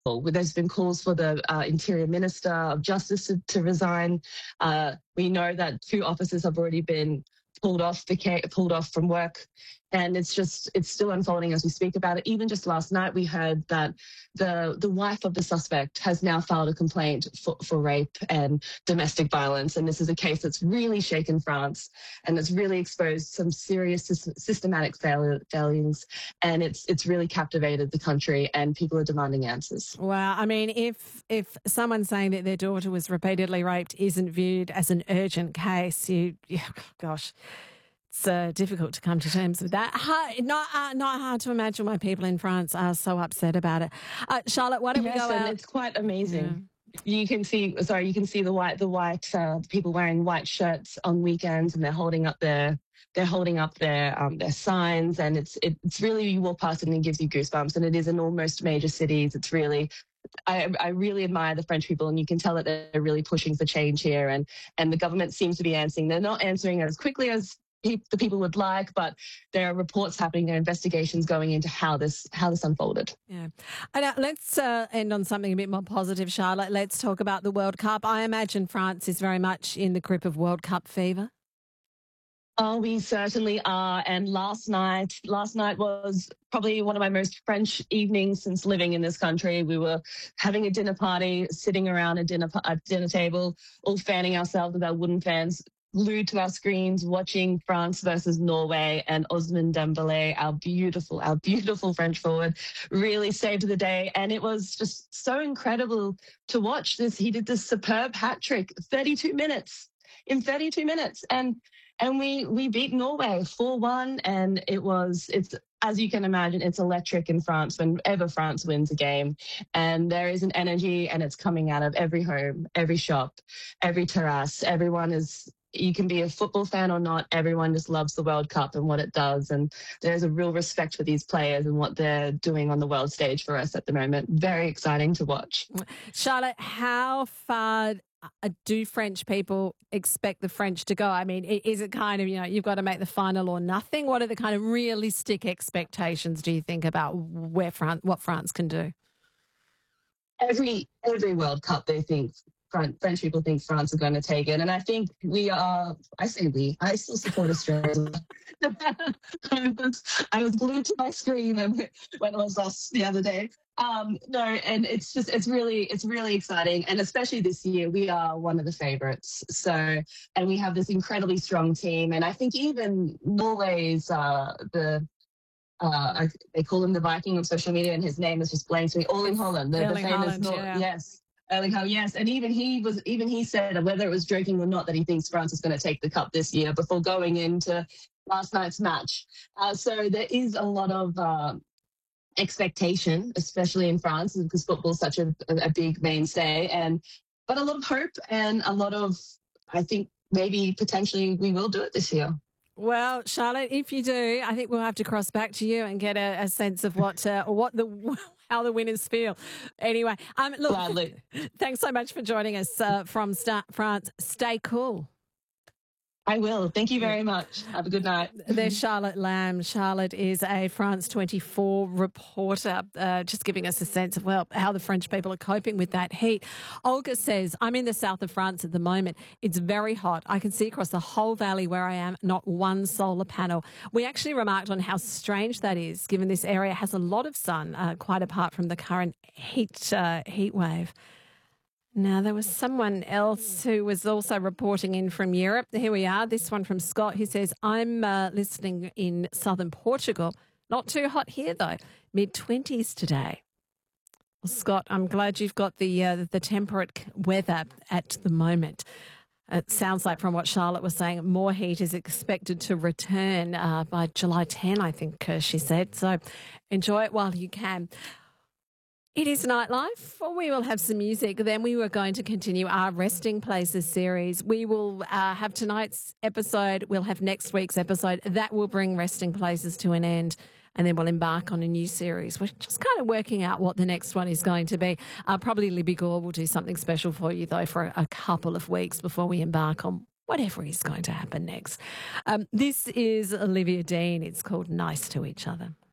There's been calls for the Interior Minister of Justice to resign. We know that 2 officers have already been pulled off from work, and it's still unfolding as we speak about it. Even just last night, we heard that the wife of the suspect has now filed a complaint for rape and domestic violence, and this is a case that's really shaken France, and it's really exposed some serious systematic failings, and it's really captivated the country, and people are demanding answers. Well, I mean, if someone saying that their daughter was repeatedly raped isn't viewed as an urgent case, gosh, it's difficult to come to terms with that. Not hard to imagine why people in France are so upset about it. Charlotte, why don't we go out? It's quite amazing. Yeah. You can see the white people wearing white shirts on weekends, and they're holding up their signs, and it's really, you walk past it and it gives you goosebumps, and it is in almost major cities. It's really, I really admire the French people, and you can tell that they're really pushing for change here, and the government seems to be answering. They're not answering as quickly as the people would like, but there are reports happening, there are investigations going into how this unfolded. Yeah. And let's end on something a bit more positive, Charlotte. Let's talk about the World Cup. I imagine France is very much in the grip of World Cup fever. Oh, we certainly are. And last night was probably one of my most French evenings since living in this country. We were having a dinner party, sitting around a dinner table, all fanning ourselves with our wooden fans, glued to our screens, watching France versus Norway, and Ousmane Dembélé, our beautiful French forward, really saved the day. And it was just so incredible to watch this. He did this superb hat trick, 32 minutes. And we beat Norway 4-1, and it's as you can imagine, it's electric in France whenever France wins a game. And there is an energy, and it's coming out of every home, every shop, every terrace. You can be a football fan or not, everyone just loves the World Cup and what it does. And there's a real respect for these players and what they're doing on the world stage for us at the moment. Very exciting to watch. Charlotte, how far do French people expect the French to go? I mean, is it kind of, you've got to make the final or nothing? What are the kind of realistic expectations, do you think, about what France can do? Every World Cup, they think French people think France are going to take it, and I think I still support Australia. I was glued to my screen when it was us the other day. No, and it's really exciting, and especially this year, we are one of the favourites. So, and we have this incredibly strong team, and I think even Norway's they call him the Viking on social media, and his name is just blank to me. Erling Haaland, the famous yes. Erling Haaland, yes, and even he said, whether it was joking or not, that he thinks France is going to take the cup this year before going into last night's match. So there is a lot of expectation, especially in France, because football is such a big mainstay, but a lot of hope and a lot of, I think maybe potentially we will do it this year. Well, Charlotte, if you do, I think we'll have to cross back to you and get a sense of how the winners feel. Anyway, look, gladly. Thanks so much for joining us from France. Stay cool. I will. Thank you very much. Have a good night. There's Charlotte Lamb. Charlotte is a France 24 reporter, just giving us a sense of, how the French people are coping with that heat. Olga says, I'm in the south of France at the moment. It's very hot. I can see across the whole valley where I am, not one solar panel. We actually remarked on how strange that is, given this area has a lot of sun, quite apart from the current heat wave. Now, there was someone else who was also reporting in from Europe. Here we are, this one from Scott, who says, I'm listening in southern Portugal. Not too hot here, though. Mid-20s today. Well, Scott, I'm glad you've got the temperate weather at the moment. It sounds like from what Charlotte was saying, more heat is expected to return by July 10, I think she said. So enjoy it while you can. It is Nightlife. We will have some music. Then we were going to continue our Resting Places series. We will have tonight's episode. We'll have next week's episode. That will bring Resting Places to an end. And then we'll embark on a new series. We're just kind of working out what the next one is going to be. Probably Libby Gore will do something special for you, though, for a couple of weeks before we embark on whatever is going to happen next. This is Olivia Dean. It's called Nice to Each Other.